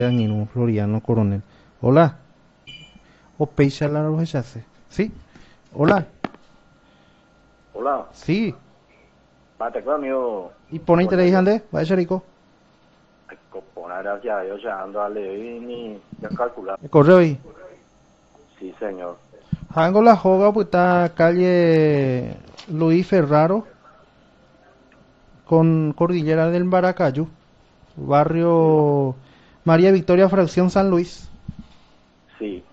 Nino Floriano Coronel. Hola. O Peixa la hace. ¿Sí? Hola. Hola, Sí. mate conmigo, ¿Y pone interés Cornelio. ande? ¿Va a ser rico? Copona, gracias a Dios, ya ando a leer ni ya calcular. El correo ahí. Sí, señor. Hango la joga, pues está calle Luis Ferraro con Cordillera del Maracayo. Sí, Barrio María Victoria, fracción San Luis. sí.